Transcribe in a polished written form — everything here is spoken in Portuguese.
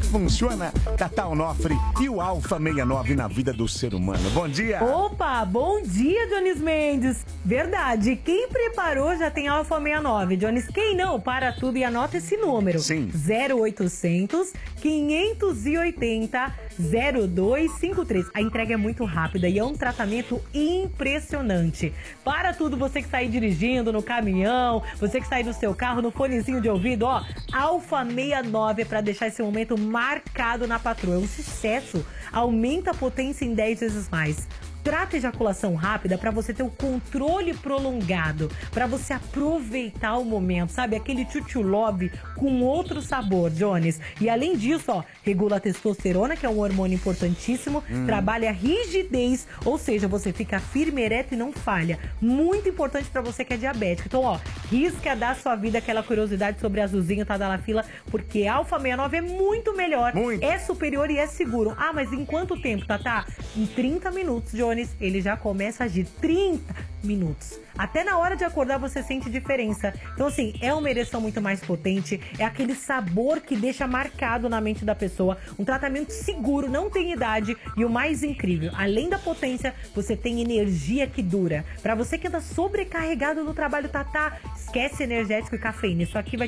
funciona. Tata Onofre e o Alfa 69 na vida do ser humano. Bom dia. Opa, bom dia, Jones Mendes. Verdade, quem preparou já tem Alfa 69. Jones, quem não, para tudo e anota esse número. Sim. 0800 580 0253. A entrega é muito rápida e é um tratamento impressionante. Para tudo, você que está aí dirigindo no caminhão, você que está aí no seu carro, no fonezinho de ouvido, ó, Alfa 69 é para deixar esse momento marcado na patroa. É um sucesso. Aumenta a potência em 10 vezes mais. Trata ejaculação rápida para você ter o controle prolongado, para você aproveitar o momento, sabe? Aquele chuchu love com outro sabor, Jones. E além disso, ó, regula a testosterona, que é um hormônio importantíssimo, trabalha a rigidez, ou seja, você fica firme, ereto e não falha. Muito importante para você que é diabético. Então, ó, risca dar sua vida aquela curiosidade sobre azulzinho, tá da fila, porque Alfa 69 é muito melhor, é superior e é seguro. Ah, mas em quanto tempo, Tatá? Em 30 minutos, Jones, ele já começa a agir. 30 minutos. Até na hora de acordar você sente diferença. Então, assim, é uma ereção muito mais potente, é aquele sabor que deixa marcado na mente da pessoa, um tratamento seguro, não tem idade e o mais incrível, além da potência, você tem energia que dura. Pra você que anda sobrecarregado no trabalho, Tatá, esquece energético e cafeína. Isso aqui vai